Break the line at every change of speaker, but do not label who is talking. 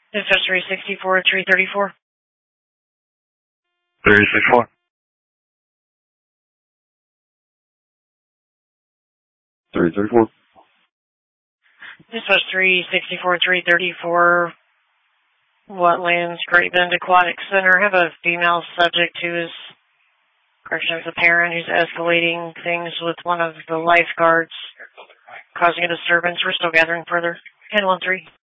Dispatch 364, 334.
364.
Dispatch 364, 334. Wetlands, Great Bend Aquatic Center. I have a female subject who is, correction, a parent who's escalating things with one of the lifeguards, causing a disturbance. We're still gathering further. 1013.